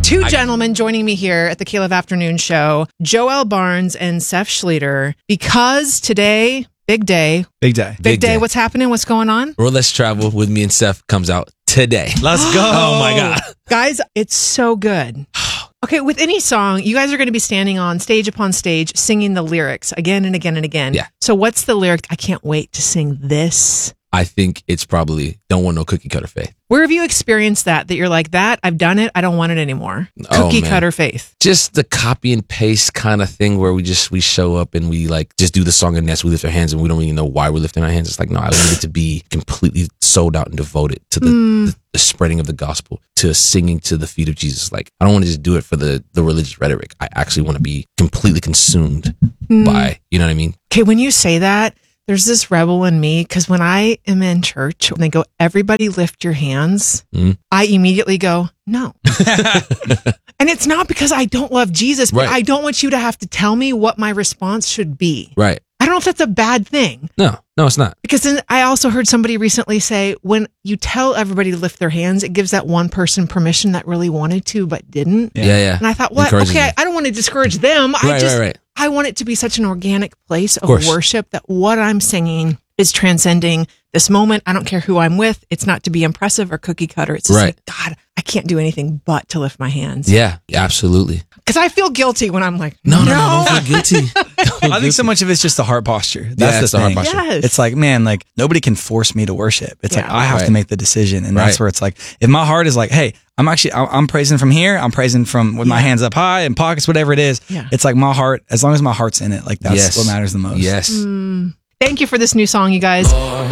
Two gentlemen joining me here at the Caleb Afternoon Show, Joel Barnes and Seth Schlueter, because today, big day. Big day. Big day. What's happening? What's going on? Or Let's Travel with me and Seth comes out today. Let's go. Oh my God. Guys, it's so good. Okay, with any song, you guys are going to be standing on stage upon stage singing the lyrics again and again and again. Yeah. So what's the lyric? I can't wait to sing this. I think it's probably Don't Want No Cookie Cutter Faith. Where have you experienced that you're like, that, I've done it, I don't want it anymore? Oh, Cookie man. cutter faith. Just the copy and paste kind of thing where we show up and we like just do the song and we lift our hands and we don't really know why we're lifting our hands. It's like, no, I want it to be completely sold out and devoted to the spreading of the gospel, to singing to the feet of Jesus. Like, I don't want to just do it for the religious rhetoric. I actually want to be completely consumed by, you know what I mean? Okay, when you say that, there's this rebel in me, because when I am in church, when they go, everybody lift your hands, I immediately go, no. And it's not because I don't love Jesus, but Right. I don't want you to have to tell me what my response should be. Right. I don't know if that's a bad thing. No, it's not. Because then I also heard somebody recently say, when you tell everybody to lift their hands, it gives that one person permission that really wanted to but didn't. Yeah. And I thought, what? Encouraging Okay, them. I don't want to discourage them. Right. I want it to be such an organic place of course. worship that what I'm singing is transcending this moment. I don't care who I'm with. It's not to be impressive or cookie cutter. It's just Right. like, God, I can't do anything but to lift my hands. Yeah, absolutely. Because I feel guilty when I'm like, No, don't feel guilty. I think so much of it's just the heart posture. That's it's the the heart thing. posture. Yes. It's like, man, like nobody can force me to worship. It's like Yeah. I have to Right. make the decision, and that's Right. where it's like, if my heart is like, hey, I'm praising from here. I'm praising from with my hands up high and pockets, whatever it is. Yeah. It's like my heart. As long as my heart's in it, like that's Yes. what matters the most. Yes. Thank you for this new song, you guys.